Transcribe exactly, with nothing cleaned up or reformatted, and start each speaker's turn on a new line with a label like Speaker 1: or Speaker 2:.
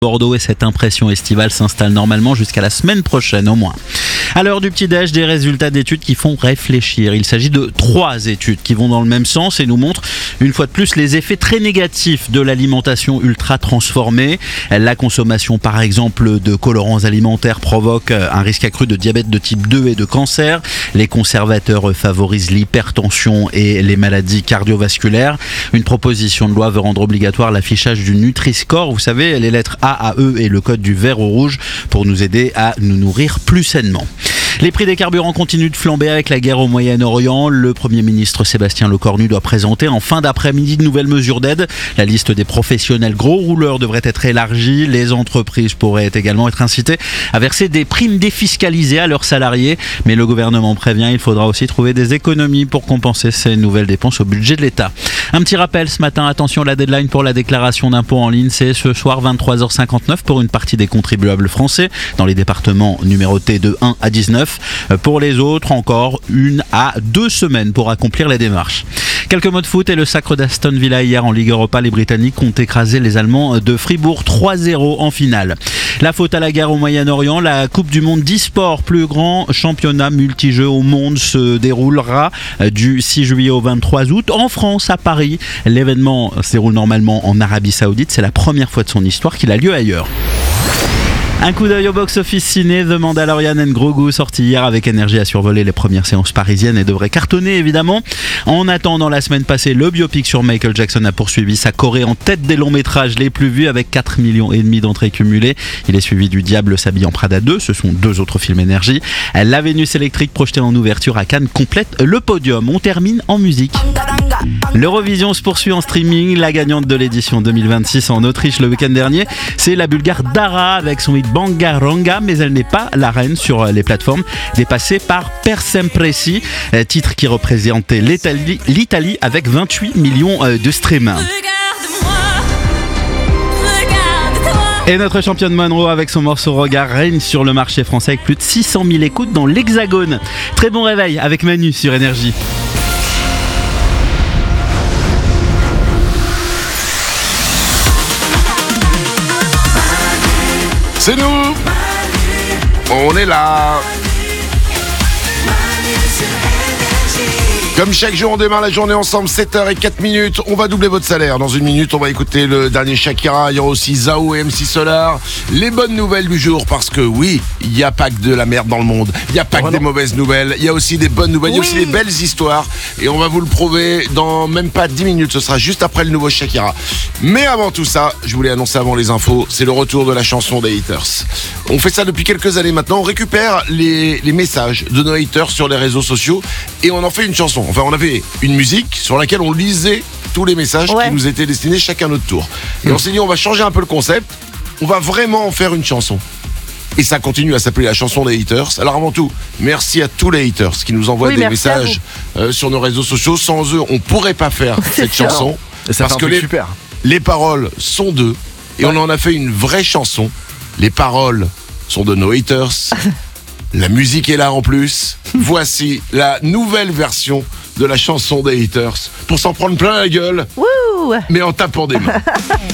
Speaker 1: Bordeaux et cette impression estivale s'installe normalement jusqu'à la semaine prochaine au moins. À l'heure du petit-déj, des résultats d'études qui font réfléchir. Il s'agit de trois études qui vont dans le même sens et nous montrent une fois de plus les effets très négatifs de l'alimentation ultra transformée. La consommation par exemple de colorants alimentaires provoque un risque accru de diabète de type deux et de cancer. Les conservateurs favorisent l'hypertension et les maladies cardiovasculaires. Une proposition de loi veut rendre obligatoire l'affichage du Nutri-Score. Vous savez, les lettres A à E et le code du vert au rouge pour nous aider à nous nourrir plus sainement. Les prix des carburants continuent de flamber avec la guerre au Moyen-Orient. Le Premier ministre Sébastien Lecornu doit présenter en fin d'après-midi de nouvelles mesures d'aide. La liste des professionnels gros rouleurs devrait être élargie. Les entreprises pourraient également être incitées à verser des primes défiscalisées à leurs salariés. Mais le gouvernement prévient, il faudra aussi trouver des économies pour compenser ces nouvelles dépenses au budget de l'État. Un petit rappel ce matin, attention, la deadline pour la déclaration d'impôt en ligne, c'est ce soir vingt-trois heures cinquante-neuf pour une partie des contribuables français dans les départements numérotés de un à dix-neuf. Pour les autres, encore une à deux semaines pour accomplir les démarches. Quelques mots de foot et le sacre d'Aston Villa hier en Ligue Europa. Les Britanniques ont écrasé les Allemands de Fribourg trois zéro en finale. La faute à la guerre au Moyen-Orient, la Coupe du Monde d'e-sport, plus grand championnat multijeux au monde, se déroulera du six juillet au vingt-trois août en France, à Paris. L'événement se déroule normalement en Arabie Saoudite. C'est la première fois de son histoire qu'il a lieu ailleurs. Un coup d'œil au box-office ciné, The Mandalorian and Grogu, sorti hier avec énergie à survoler les premières séances parisiennes et devrait cartonner évidemment. En attendant, la semaine passée, le biopic sur Michael Jackson a poursuivi sa Corée en tête des longs métrages les plus vus avec quatre millions et demi d'entrées cumulées. Il est suivi du Diable s'habille en Prada deux, ce sont deux autres films énergie. La Vénus électrique projetée en ouverture à Cannes complète le podium. On termine en musique. L'Eurovision se poursuit en streaming. La gagnante de l'édition deux mille vingt-six en Autriche le week-end dernier, c'est la Bulgare Dara avec son hit Bangaranga, mais elle n'est pas la reine sur les plateformes, dépassée par Per Sempre Si, titre qui représentait l'Italie, l'Italie avec vingt-huit millions de streams. Et notre championne Monroe avec son morceau Regard règne sur le marché français avec plus de six cent mille écoutes dans l'Hexagone. Très bon réveil avec Manu sur Énergie.
Speaker 2: C'est nous, on est là. Comme chaque jour, on démarre la journée ensemble, sept heures zéro quatre minutes. On va doubler votre salaire. Dans une minute, on va écouter le dernier Shakira. Il y aura aussi Zao et M C Solar. Les bonnes nouvelles du jour, parce que oui, il n'y a pas que de la merde dans le monde. Il n'y a pas oh que non. des mauvaises nouvelles. Il y a aussi des bonnes nouvelles. Oui. Il y a aussi des belles histoires. Et on va vous le prouver dans même pas dix minutes. Ce sera juste après le nouveau Shakira. Mais avant tout ça, je voulais annoncer avant les infos, c'est le retour de la chanson des haters. On fait ça depuis quelques années maintenant. On récupère les, les messages de nos haters sur les réseaux sociaux et on en fait une chanson. Enfin, on avait une musique sur laquelle on lisait tous les messages ouais. qui nous étaient destinés chacun notre tour. Et mmh. on s'est dit, on va changer un peu le concept. On va vraiment en faire une chanson. Et ça continue à s'appeler la chanson des haters. Alors avant tout, merci à tous les haters qui nous envoient oui, des messages euh, sur nos réseaux sociaux. Sans eux, on pourrait pas faire cette sûr. chanson.
Speaker 3: Ça parce que les, super.
Speaker 2: les paroles sont d'eux. Et ouais. on en a fait une vraie chanson. Les paroles sont de nos haters. La musique est là en plus. Voici la nouvelle version de la chanson des haters pour s'en prendre plein la gueule, Wouh mais en tapant des mains.